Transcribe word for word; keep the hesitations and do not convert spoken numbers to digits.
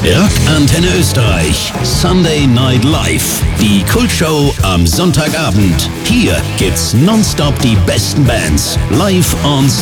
Rock Antenne Österreich. Sunday Night Live. Die Kultshow am Sonntagabend. Hier gibt's nonstop die besten Bands live on Stage.